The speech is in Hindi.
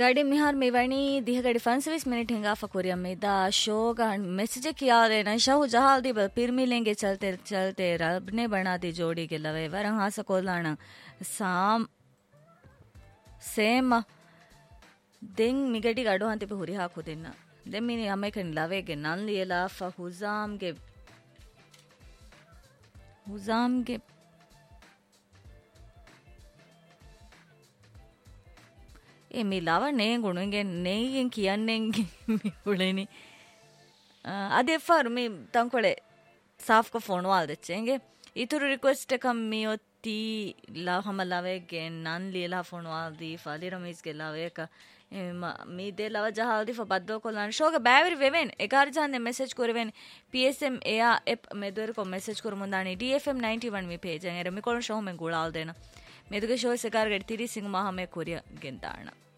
ಗಾಡಿ ಮಿಹಾರ್ ಮೇವಣಿ ದಿಹ ಗಾಡಿ 5-20 मिनट ಹಿಂಗಾ ಫಕುರಿಯ maida ಶೋಗ message Kiya Dena ಶಹು ಜಹಾಲ್ the ಪಿರ್ಮಿ ಲೆಂಗೆ ಚಲತೆ ಚಲತೆ ರಬ್ನೆ ಬಣಾ the ಜೋಡಿ ಗೆ ಲವೆ ವರಂ ಹಾಸ ಕೋಲಾಣ ಸಾಮ್ ಸೇಮ ದೆಂ ಮಿಗಡಿ ಗಡು ಹಂತಿ ಪೆ ಹುರಿ ಹಾಕು දෙන්න ದೆಂ මිනි යමයි කන් ලවේගේ නන් ලියලා හුසාම්ගේ මේ ලව නේ ගුණගෙන් ನೇගෙන් කියන්නේ මිහුලෙනි අද එෆර් මේ තංකොලේ साफ को फोन वाल देचेंगे इतुरु रिक्वेस्ट कम मियोती ला हम लवेगे नन लीला फोन वाल दी फाली रमीज के लवे का मी दे लवा जहाल दी फबद्दो को लन शोग बैवर वेवेन 11 जाने मैसेज करवेन पीएसएम एया ऐप मेदर को मैसेज कर मुंदानी डीएफएम 91 में भेजेंगे रमी को शो में गुड़ाल देना मेदुके शो से कार गड़ी 30 सिंह माह में कोरिया गिंदाना